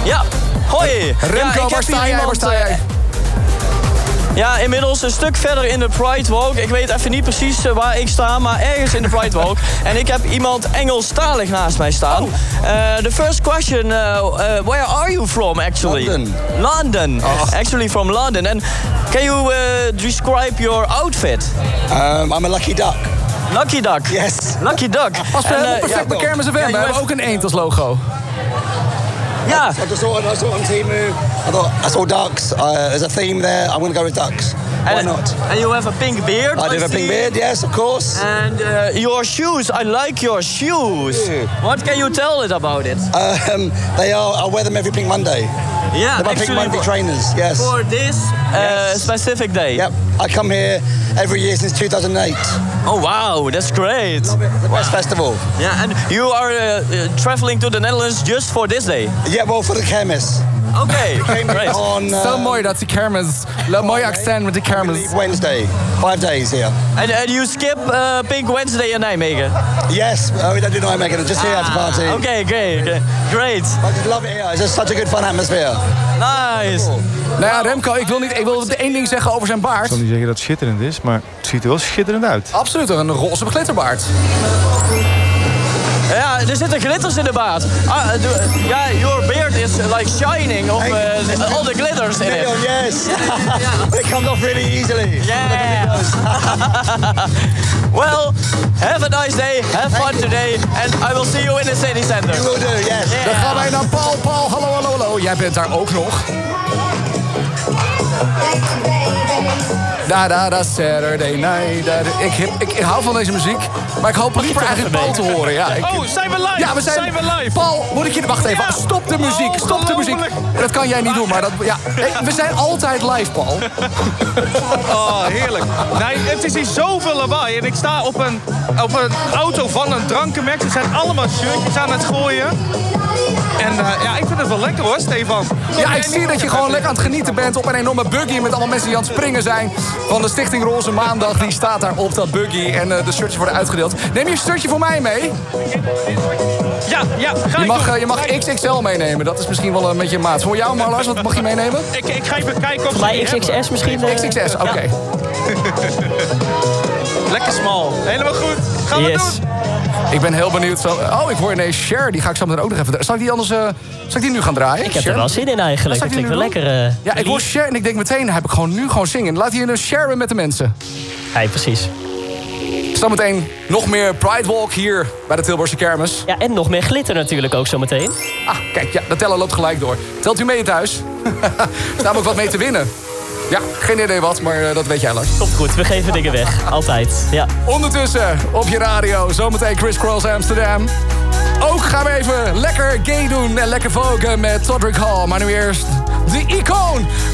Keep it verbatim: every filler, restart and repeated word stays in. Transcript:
Ja, hoi. Remco, ja, waar sta jij? Waar sta jij? Ja, inmiddels een stuk verder in de Pride Walk. Ik weet even niet precies uh, waar ik sta, maar ergens in de Pride Walk. En ik heb iemand Engelstalig naast mij staan. Oh. Uh, the first question, uh, uh, where are you from actually? London. London. Oh. Actually from London. And can you uh, describe your outfit? Um, I'm a lucky duck. Lucky duck? Yes. Lucky duck. Als we uh, perfect bij Kermis F M, we hebben ook een eend als logo. Ja. I just saw, I saw on Temu. I thought I saw ducks. Uh, there's a theme there. I'm going to go with ducks. Why and, not? And you have a pink beard. I do have a pink beard. Yes, of course. And uh, your shoes. I like your shoes. Yeah. What can you tell it about it? Um, they are. I wear them every Pink Monday. Yeah, they're my Pink Monday for, trainers. Yes. For this uh, yes. specific day. Yep. I come here every year since two thousand eight. Oh wow, that's great. Love it. The wow. best festival. Yeah, and you are uh, uh, traveling to the Netherlands just for this day? Yeah, well, for the kermis. Okay, great. On, uh, Zo mooi dat die kermis. Le mooi accent met die kermis. Wednesday, five days here. And, and you skip uh, Pink Wednesday in Nijmegen? Yes, uh, we don't do Nijmegen. Just here ah, to party. Okay, okay, okay, great. I just love it here. It's just such a good fun atmosphere. Nice. Cool. Nou ja, Remco, ik wil, niet, ik wil één ding zeggen over zijn baard. Ik zal niet zeggen dat het schitterend is, maar het ziet er wel schitterend uit. Absoluut, een roze glitterbaard. Ja, er zitten glitters in de baard. Ah, ja, your beard is like shining of uh, all the glitters in it. Yes. It comes off really easily. Yeah. Well, have a nice day, have fun today, and I will see you in the city center. You will do, yes. Yeah. Dan gaan wij naar Paul. Paul, hallo, hallo, hallo. Jij bent daar ook nog. Da da da Saturday night. Da, da. Ik, heb, ik, ik hou van deze muziek, maar ik hoop liever eigenlijk Paul te horen. Ja, ik, oh, zijn we live? Ja, we zijn, zijn we live. Paul, moet ik je... Wacht even, ja. Stop de muziek, stop de muziek. Dat kan jij niet doen, maar dat, ja, we zijn altijd live, Paul. Oh, heerlijk. Nee, het is hier zoveel lawaai. En ik sta op een, op een auto van een drankenmerk. Ze zijn allemaal shirtjes aan het gooien. En uh, ja, ik vind het wel lekker hoor, Stefan. Ja, ik zie dat je gewoon lekker aan het genieten bent op een enorme buggy met allemaal mensen die aan het springen zijn. Van de Stichting Roze Maandag, die staat daar op dat buggy en uh, de shirtjes worden uitgedeeld. Neem je een shirtje voor mij mee? Ja, ja, ga je mag, uh, je mag X X L meenemen, dat is misschien wel een beetje een maat. Voor jou, Marlars, wat mag je meenemen? Ik, ik ga even kijken of ze bij X X S hebben. Misschien? Uh, X X S, oké. Okay. Ja. Lekker smal. Helemaal goed. Gaan we yes. doen. Ik ben heel benieuwd. Zo... Oh, ik hoor ineens Cher. Die ga ik zo meteen ook nog even... Zal ik die anders... Uh... Zal ik die nu gaan draaien? Ik heb Cher? Er wel zin in eigenlijk. Dat klinkt wel lekker. Uh, ja, ik hoor Cher en ik denk meteen... heb ik gewoon nu gewoon zingen. Laat hier een Cher met de mensen. Ja, precies. Zometeen nog meer Pride Walk hier bij de Tilburgse Kermis. Ja, en nog meer glitter natuurlijk ook zometeen. Ah, kijk, ja, de teller loopt gelijk door. Telt u mee thuis? Er staat ook wat mee te winnen. Ja, geen idee wat, maar uh, dat weet jij, Lars. Komt goed, we geven dingen weg. Altijd, ja. Ondertussen, op je radio, zometeen Chris Cross Amsterdam. Ook gaan we even lekker gay doen en lekker vogen met Todrick Hall. Maar nu eerst de icoon